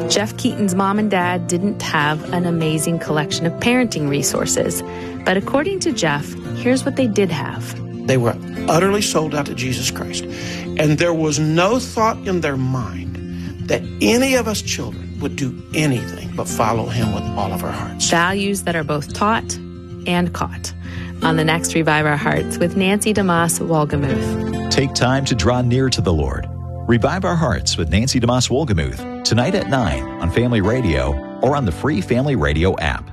Jeff Keaton's mom and dad didn't have an amazing collection of parenting resources, but according to Jeff, here's what they did have. They were utterly sold out to Jesus Christ, and there was no thought in their mind that any of us children would do anything but follow him with all of our hearts. Values that are both taught and caught. On the next Revive Our Hearts with Nancy DeMoss Wolgemuth. Take time to draw near to the Lord. Revive Our Hearts with Nancy DeMoss Wolgemuth, tonight at 9 on Family Radio or on the free Family Radio app.